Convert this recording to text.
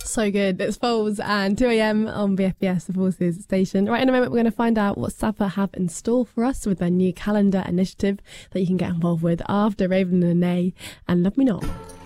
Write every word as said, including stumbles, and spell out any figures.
So good. It's Foals and two a m on B F B S, the Forces station. Right, in a moment, we're going to find out what SAPA have in store for us with their new calendar initiative that you can get involved with after Raven and Nay and Love Me Not.